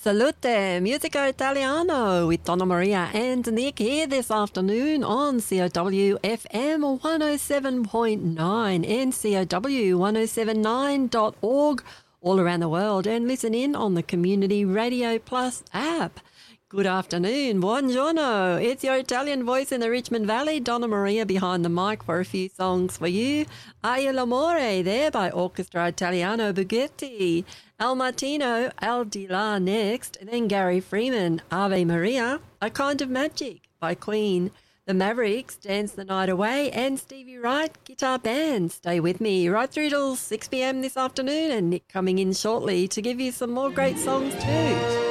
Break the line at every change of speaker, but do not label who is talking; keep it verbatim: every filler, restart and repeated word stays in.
Salute, Musica Italiano with Donna Maria and Nick here this afternoon on C O W F M one oh seven point nine and C O W ten seventy-nine dot org all around the world, and listen in on the Community Radio Plus app. Good afternoon, buongiorno. It's your Italian voice in the Richmond Valley, Donna Maria, behind the mic for a few songs for you. Aia l'amore there by Orchestra Italiano Bugatti. Al Martino, Al Di La next, and then Gary Freeman, Ave Maria, A Kind of Magic by Queen. The Mavericks, Dance the Night Away, and Stevie Wright, Guitar Band. Stay with me right through till six p.m. this afternoon, and Nick coming in shortly to give you some more great songs too.